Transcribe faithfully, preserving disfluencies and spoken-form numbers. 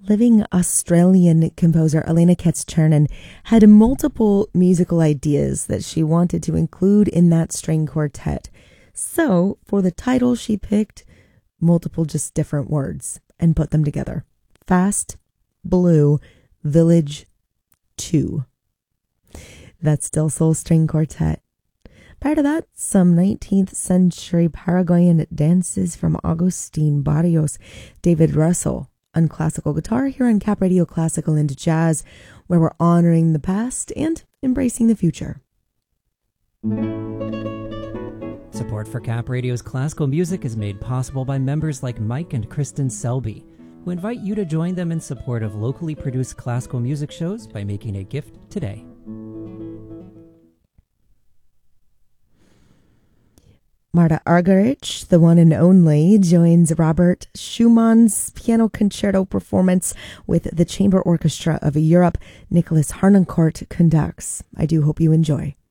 Living Australian composer Elena Katz-Chernin had multiple musical ideas that she wanted to include in that string quartet. So, for the title, she picked multiple just different words and put them together. Fast, Blue, Village, two. That's Del Sol String Quartet. Prior to that, some nineteenth century Paraguayan dances from Agustin Barrios, David Russell on classical guitar here on Cap Radio Classical and Jazz, where we're honoring the past and embracing the future. Support for Cap Radio's classical music is made possible by members like Mike and Kristen Selby, who invite you to join them in support of locally produced classical music shows by making a gift today. Marta Argerich, the one and only, joins Robert Schumann's piano concerto performance with the Chamber Orchestra of Europe. Nicholas Harnoncourt conducts. I do hope you enjoy.